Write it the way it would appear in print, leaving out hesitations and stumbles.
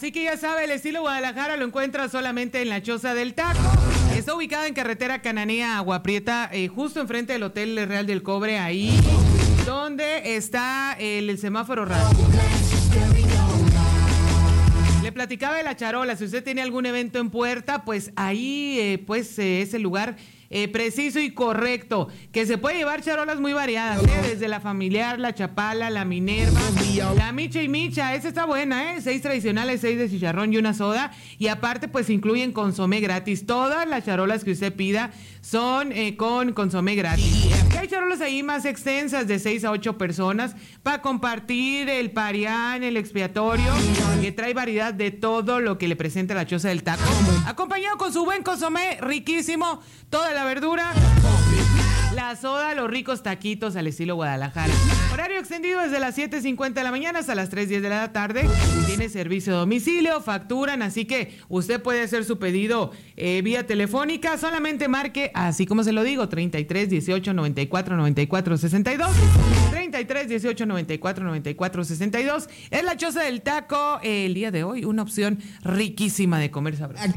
Así que ya sabe, el estilo Guadalajara lo encuentra solamente en la Choza del Taco. Está ubicada en carretera Cananea, Agua Prieta, justo enfrente del Hotel Real del Cobre, ahí donde está el semáforo radio. Le platicaba de la charola. Si usted tiene algún evento en puerta, pues ahí es el lugar preciso y correcto, que se puede llevar charolas muy variadas, desde la familiar, la chapala, la Minerva, la micha y micha. Esa está buena, 6 tradicionales, 6 de chicharrón y una soda, y aparte pues incluyen consomé gratis. Todas las charolas que usted pida son con consomé gratis. Y hay charolas ahí más extensas, de 6 a 8 personas, para compartir el parián, el expiatorio, que trae variedad de todo lo que le presenta la Choza del Taco, acompañado con su buen consomé riquísimo, toda la verdura, la soda, los ricos taquitos al estilo Guadalajara. Horario extendido desde las 7:50 de la mañana hasta las 3:10 de la tarde. Tiene servicio a domicilio, facturan, así que usted puede hacer su pedido vía telefónica. Solamente marque, así como se lo digo, 33 18 94 94 62. 33 18 94 94 62. Es la Choza del Taco. El día de hoy, una opción riquísima de comer sabroso.